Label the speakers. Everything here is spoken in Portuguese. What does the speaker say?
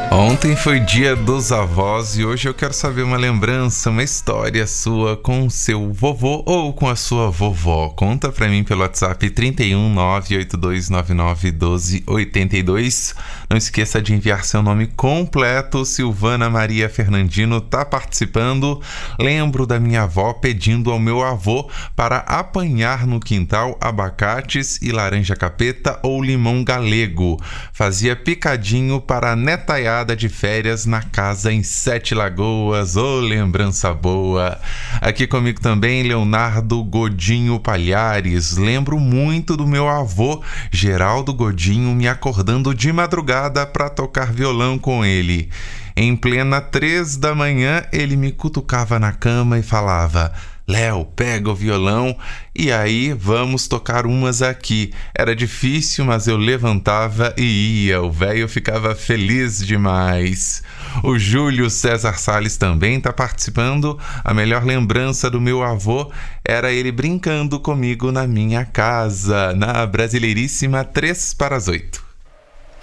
Speaker 1: Ontem foi dia dos avós e hoje eu quero saber uma lembrança, uma história sua com o seu vovô ou com a sua vovó. Conta pra mim pelo WhatsApp 31 98299 1282. Não esqueça de enviar seu nome completo. Silvana Maria Fernandino tá participando. Lembro da minha avó pedindo ao meu avô para apanhar no quintal abacates e laranja capeta ou limão galego. Fazia picadinho para a netaiada de férias na casa em Sete Lagoas. Ô, lembrança boa! Aqui comigo também Leonardo Godinho Palhares. Lembro muito do meu avô Geraldo Godinho me acordando de madrugada para tocar violão com ele. Em plena 3 da manhã ele me cutucava na cama e falava: Léo, pega o violão e aí vamos tocar umas aqui. Era difícil, mas eu levantava e ia. O velho ficava feliz demais. O Júlio César Salles também está participando. A melhor lembrança do meu avô era ele brincando comigo na minha casa, na Brasileiríssima 3 para as 8.